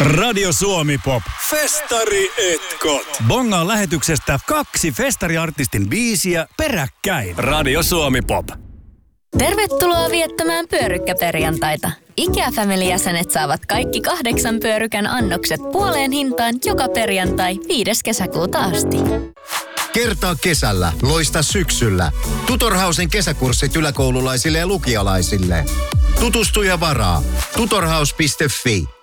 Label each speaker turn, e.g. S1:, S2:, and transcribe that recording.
S1: Radio Suomi Pop. Festari etkot. Bongaan lähetyksestä 2 festariartistin biisiä peräkkäin. Radio Suomi Pop.
S2: Tervetuloa viettämään pyörykkäperjantaita. IKEA-family-jäsenet saavat kaikki 8 pyörykän annokset puoleen hintaan joka perjantai 5. kesäkuuta asti.
S3: Kertaa kesällä, loista syksyllä. Tutorhausen kesäkurssit yläkoululaisille ja lukiolaisille. Tutustu ja varaa. Tutorhaus.fi